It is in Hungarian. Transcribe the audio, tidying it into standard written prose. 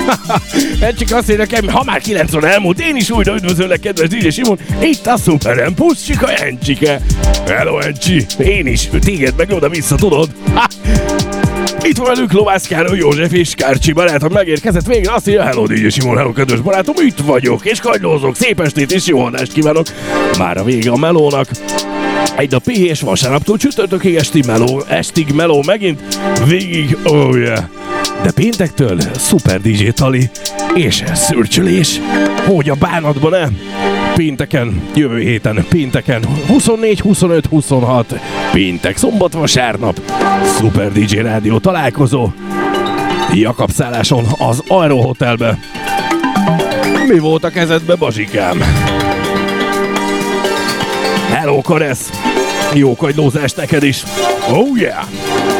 Csak azt mondja nekem, ha már 9 óra elmúlt, én is újra üdvözöllek, kedves DJ Simon, itt a Szuperen Puszcsika Encsike. Hello Encsi, én is, téged meg oda-vissza, tudod? Itt van velük Lovász Károly József és Kárcsi barátom megérkezett végre, azt mondja, hello DJ Simon, hello kedves barátom, itt vagyok, és kagylózok, szép estét és jó adást kívánok. Már a vége a melónak. Egy nap és vasárnaptól csütörtökig estig meló megint, végig, oh yeah. De péntektől szuper DJ tali és szürcsölés, hogy a bánatban ne? Pénteken, jövő héten, pénteken 24, 25, 26, péntek, szombat, vasárnap, Szuper DJ Rádió találkozó, Jakab szálláson az Aero Hotelbe. Mi volt a kezedbe, Bazsikám? Hello, Karesz! Jó kagylózást neked is! Oh yeah!